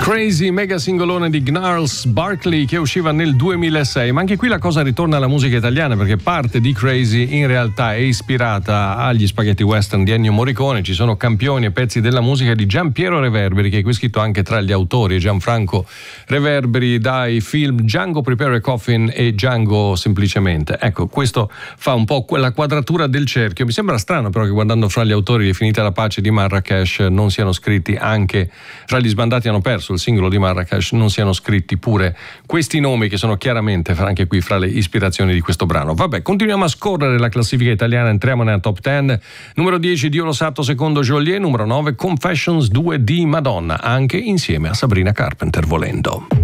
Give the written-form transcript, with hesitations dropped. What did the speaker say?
Crazy, mega singolone di Gnarls Barkley che usciva nel 2006, ma anche qui la cosa ritorna alla musica italiana, perché parte di Crazy in realtà è ispirata agli spaghetti western di Ennio Morricone. Ci sono campioni e pezzi della musica di Giampiero Reverberi, che è qui scritto anche tra gli autori, Gianfranco Reverberi, dai film Django Prepare a Coffin e Django Semplicemente. Ecco, questo fa un po' quella quadratura del cerchio. Mi sembra strano però che guardando fra gli autori di Finita la pace di Marrakesh non siano scritti anche, fra gli sbandati hanno perso il singolo di Marrakesh, non siano scritti pure questi nomi che sono chiaramente anche qui fra le ispirazioni di questo brano. Vabbè, continuiamo a scorrere la classifica italiana, entriamo nella top 10. Numero 10 Dio lo Sato, secondo Joliet. Numero 9 Confessions 2 di Madonna, anche insieme a Sabrina Carpenter volendo.